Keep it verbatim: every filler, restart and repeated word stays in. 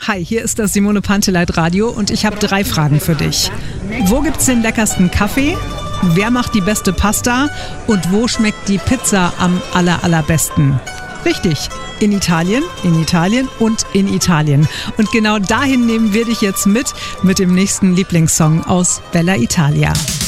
Hi, hier ist das Simone Panteleit Radio und ich habe drei Fragen für dich. Wo gibt's den leckersten Kaffee? Wer macht die beste Pasta? Und wo schmeckt die Pizza am aller, allerbesten? Richtig, in Italien, in Italien und in Italien. Und genau dahin nehmen wir dich jetzt mit, mit dem nächsten Lieblingssong aus Bella Italia.